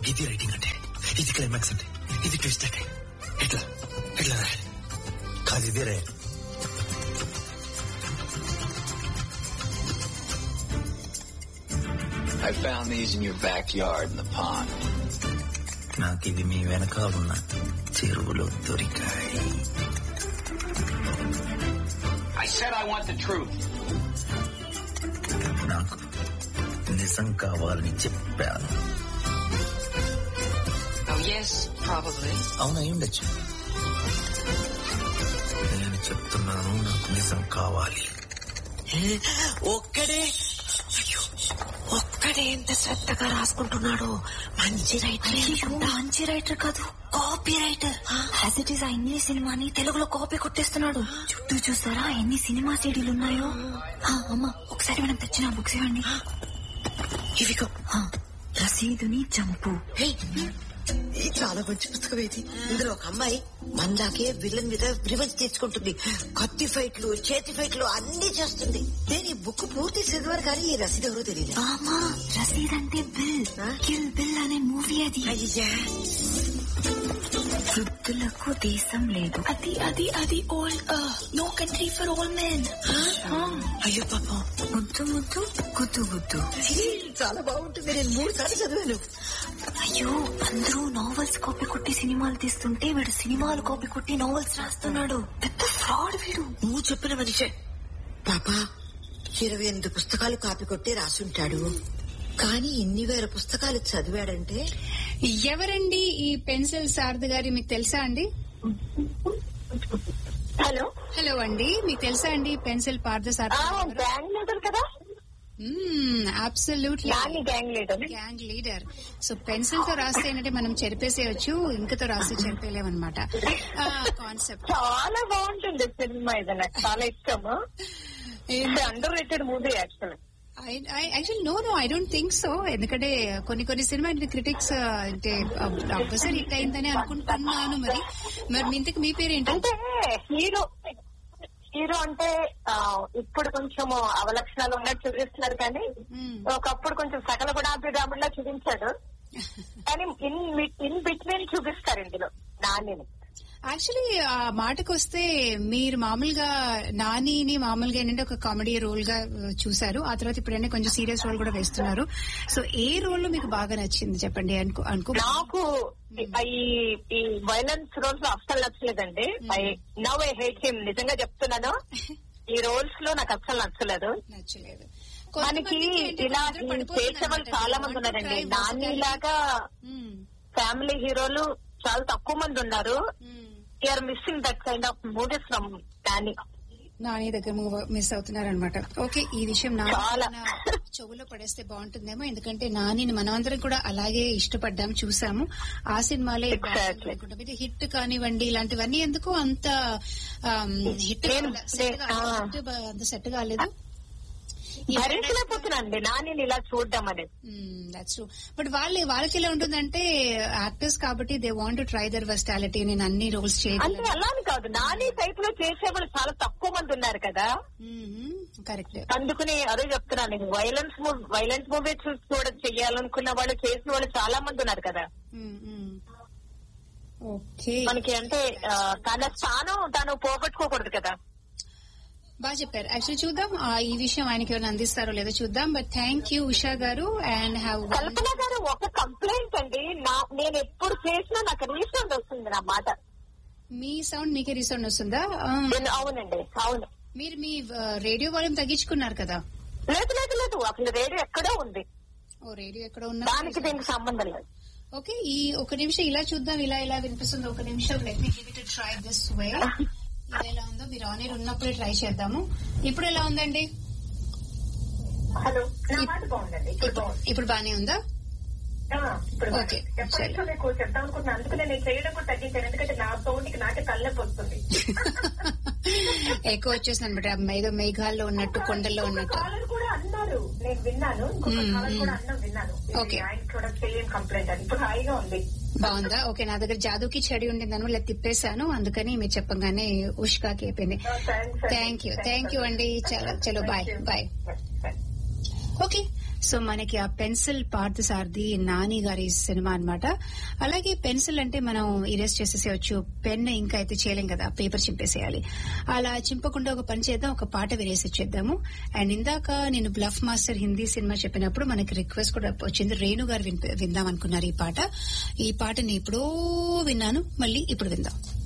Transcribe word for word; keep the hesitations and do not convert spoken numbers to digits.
ఇది రైటింగ్ అంటే, ఇది క్లైమాక్స్ అంటే, ఇది ట్విస్ట్ అంటే ఎట్లా ఎట్లా రాయాలి? కాదు ఇదే రాయాలి. I found these in your backyard in the pond. నాకు ఇవి మీ వెనకాలన్న చెరువులో దొరికాయి. I said I want the truth. నాకు నిజం కావాలని చెప్పాను. Oh yes, probably. అవును అయి ఉండొచ్చు. నేను చెప్తున్నాను, నాకు నిజం కావాలి. ఒక్కడే ఒక్కడే ఎంత శ్రద్ధగా రాసుకుంటున్నాడు. మంచి రైటర్. మంచి రైటర్ కాదు, copy writer. As it is ఆ ఇంగ్లీష్ సినిమాని తెలుగులో కాపీ కొట్టేస్తున్నాడు. చుట్టూ చూసారా ఎన్ని సినిమా సీడీలు ఉన్నాయో. అమ్మ ఒకసారి మనం తెచ్చిన బుక్స్ ఇవ్వండి. ఇవిగో రసీదుని చంపు. ఇది చాలా మంచి పుస్తకం. ఇది ఇందులో ఒక అమ్మాయి మనలాగే విలన్ మీద రివెంజ్ తెచ్చుకుంటుంది. కత్తి ఫైట్లు, చేతి ఫైట్లు అన్ని చేస్తుంది. నేను ఈ బుక్ పూర్తి చదివారు కానీ ఈ రసీదు ఎవరో తెలియదు. రసీద్ అంటే బిల్. కిల్ బిల్ అనే మూవీ అది. అయ్యా వృద్ధులకు దేశం లేదు. అది అది అది old no country for old men. అయ్యో పాపం. ముద్దు ముద్దు గుద్దు గుద్దు. చాలా బాగుంటుంది. నేను మూడు సార్లు చదివాను. అయ్యో అందరూ నావెల్స్ కాపీ కొట్టి సినిమాలు తీస్తుంటే వీడు సినిమాలు కాపీ కొట్టి నావెల్స్ రాస్తున్నాడు. పెద్ద ఫ్రాడ్ వీడు. నువ్వు చెప్పిన మనిషే. పాపా ఇరవై ఎనిమిది పుస్తకాలు కాపీ కొట్టి రాసుంటాడు. కానీ ఇన్ని వేల పుస్తకాలు చదివాడంటే. ఎవరండి ఈ పెన్సిల్ శారద గారి, మీకు తెలుసా అండి? హలో హలో అండి, మీకు తెలుసా అండి pencil Partha Sharada? Gang leader కదా. Absolutely gang leader. Gang leader. So pencil తో రాస్తే ఏంటంటే మనం చెరిపేసేయచ్చు, ఇంకతో రాస్తే చెరిపేయలేమన్నమాట కాన్సెప్ట్. చాలా బాగుంటుంది సినిమా. ఇది నాకు చాలా ఇష్టము. Under rated movie actually. Actually no no I don't think so. ఎందుకంటే కొన్ని కొన్ని సినిమా క్రిటిక్స్ అంటే ఒక్కసారి హిట్ అయిందని అనుకుంటున్నాను. మరి మరి ఇంతకు మీ పేరు ఏంటంటే? హీరో హీరో అంటే ఇప్పుడు కొంచెం అవలక్షణాలు ఉన్నట్టు చూపిస్తున్నారు, కానీ ఒకప్పుడు కొంచెం సకల గుణాభిరాముడిలా చూపించాడు. కానీ ఇన్ ఇన్ బిట్వీన్ చూపిస్తారు ఇందులో నానిని. యాక్చువల్లీ ఆ మాటకు వస్తే మీరు మామూలుగా నానిని మామూలుగా ఏంటంటే ఒక కామెడీ రోల్ గా చూసారు, ఆ తర్వాత ఇప్పుడు కొంచెం సీరియస్ రోల్ కూడా వేస్తున్నారు. సో ఏ రోల్ లో మీకు బాగా నచ్చింది చెప్పండి? అనుకో అనుకో నాకు ఈ వైలెన్స్ రోల్స్ లో అస్సలు నచ్చలేదండి. I now I hate him. నిజంగా చెప్తున్నాను, ఈ రోల్స్ లో నాకు అస్సలు నచ్చలేదు. నచ్చలేదు మనకి ఇలా చేసే వాళ్ళు చాలా మంది ఉన్నారండి. నాని లాగా ఫ్యామిలీ హీరోలు చాలా తక్కువ మంది ఉన్నారు. You're missing that kind of movies from Nani. Nani దగ్గర మిస్ అవుతున్నారు అనమాట. ఓకే, ఈ విషయం నా చెవులో పడేస్తే బాగుంటుందేమో, ఎందుకంటే నానిని మనమందరం కూడా అలాగే ఇష్టపడ్డాము, చూసాము. ఆ సినిమాలే ఇది హిట్ కానివ్వండి, ఇలాంటివన్నీ ఎందుకు అంత హిట్ అంత సెట్ కాలేదు. భరించలేకపోతున్నాండి నాని ఇలా చూడడం అనేది. That's true. బట్ వాళ్ళు వాళ్ళకి ఎలా ఉంటుందంటే యాక్టర్స్ కాబట్టి they want to try there versatility. నేను అన్ని రోల్స్ చేయాలి అంటే అలా అని కాదు, నాని టైప్ లో చేసేవాళ్ళు చాలా తక్కువ మంది ఉన్నారు కదా. కరెక్ట్. అందుకని అదే చెప్తున్నాను, నేను వైలెన్స్ వైలెన్స్ మూవీ చూడ చెయ్యాలనుకున్న వాళ్ళు చేసిన వాళ్ళు చాలా మంది ఉన్నారు కదా. మనకి అంటే తన స్థానం తాను పోగొట్టుకోకూడదు కదా. బాగా చెప్పారు. యాక్చువల్లీ చూద్దాం ఈ విషయం ఆయనకి ఏమైనా అందిస్తారో లేదో చూద్దాం. బట్ థ్యాంక్ యూ ఉషా గారు. అండ్ హ్యావ్ కల్పన గారు, ఒక కంప్లైంట్ అండి, నేను ఎప్పుడు చేసినా నాకు రీసౌండ్ వస్తుంది నా మాట. మీ సౌండ్ మీకే రీసౌండ్ వస్తుందా? అవునండి, అవును. మీరు మీ రేడియో వాల్యూమ్ తగ్గించుకున్నారు కదా? లేదు లేదు లేదు, అసలు రేడియో ఎక్కడో ఉంది. ఓ రేడియో ఎక్కడ ఉన్నా దానికి దీనికి సంబంధం లేదు. ఓకే, ఈ ఒక నిమిషం ఇలా చూద్దాం, ఇలా ఇలా వినిపిస్తుంది. ఒక నిమిషం, let me give it a try this way. ఇది ఎలా ఉందో మీరు ఆన్ ఎయిర్ ఉన్నప్పుడే ట్రై చేద్దాము. ఇప్పుడు ఎలా ఉందండి? హలో, ఇప్పుడు బానే ఉందా? ఓకే, చెప్తాం అనుకుంటున్నా, అందుకనే నేను చేయడం కూడా తగ్గించాను, ఎందుకంటే నా సౌండ్కి నాకే తలనొప్పి వస్తుంది. ఎక్కువ వచ్చేసింది అనమాట, ఏదో మేఘాల్లో ఉన్నట్టు, కొండల్లో ఉన్నట్టు కూడా అన్నారు. నేను విన్నాను, కూడా అన్నం విన్నాను. ఓకే, కూడా సేమ్ కంప్లైంట్ అది. ఇప్పుడు హాయిగా ఉంది. బాగుందా? ఓకే, నా దగ్గర జాదూకి చెడి ఉండిందని ఇలా తిప్పేశాను, అందుకని మీరు చెప్పగానే ఉష్కాకి అయిపోయింది. థ్యాంక్ యూ థ్యాంక్ యూ అండి. చలో చలో, బాయ్ బాయ్. ఓకే, సో మనకి ఆ పెన్సిల్ పార్థసారథి నాని గారి సినిమా అన్నమాట. అలాగే పెన్సిల్ అంటే మనం ఇరేజ్ చేసేసేయచ్చు, పెన్ ఇంకా అయితే చేయలేం కదా, పేపర్ చింపేసేయాలి. అలా చింపకుండా ఒక పని చేద్దాం, ఒక పాట వినేసి ఇచ్చేద్దాము. అండ్ ఇందాక నేను బ్లఫ్ మాస్టర్ హిందీ సినిమా చెప్పినప్పుడు మనకి రిక్వెస్ట్ కూడా వచ్చింది, రేణు గారు విందాం అనుకున్నారు ఈ పాట. ఈ పాటని ఎప్పుడో విన్నాను, మళ్ళీ ఇప్పుడు విందాం.